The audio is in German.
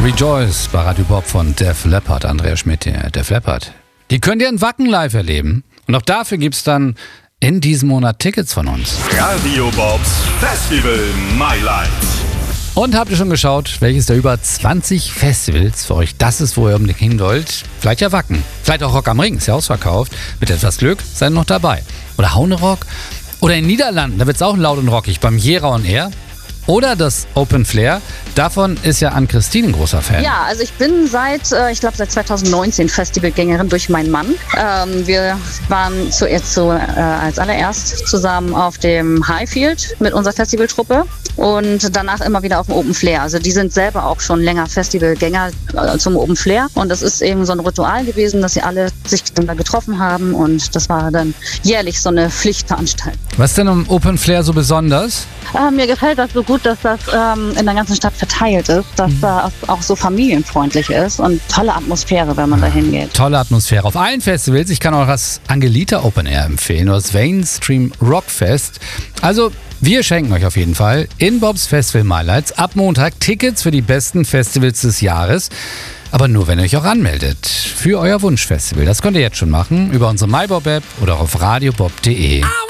Rejoice bei Radio Bob von Def Leppard, Andreas Schmidt hier. Def Leppard, die könnt ihr in Wacken live erleben. Und auch dafür gibt's dann in diesem Monat Tickets von uns. Radio Bobs Festival My Life. Und habt ihr schon geschaut, welches der über 20 Festivals für euch das ist, wo ihr unbedingt hin wollt? Vielleicht ja Wacken. Vielleicht auch Rock am Ring, ist ja ausverkauft. Mit etwas Glück seid ihr noch dabei. Oder Haune Rock. Oder in den Niederlanden, da wird's auch laut und rockig beim Jera on Air. Oder das Open Flair. Davon ist ja Ann-Christine ein großer Fan. Ja, also ich bin seit 2019 Festivalgängerin durch meinen Mann. Wir waren als allererst zusammen auf dem Highfield mit unserer Festivaltruppe und danach immer wieder auf dem Open Flair. Also die sind selber auch schon länger Festivalgänger zum Open Flair. Und das ist eben so ein Ritual gewesen, dass sie alle sich dann da getroffen haben. Und das war dann jährlich so eine Pflichtveranstaltung. Was ist denn am Open Flair so besonders? Mir gefällt das so gut, dass das in der ganzen Stadt verteilt ist, dass das auch so familienfreundlich ist und tolle Atmosphäre, wenn man da hingeht. Tolle Atmosphäre. Auf allen Festivals, ich kann auch das Angelita Open Air empfehlen oder das Mainstream Rockfest. Also wir schenken euch auf jeden Fall in Bobs Festival My Lights ab Montag Tickets für die besten Festivals des Jahres. Aber nur, wenn ihr euch auch anmeldet für euer Wunschfestival. Das könnt ihr jetzt schon machen über unsere MyBob-App oder auf radiobob.de.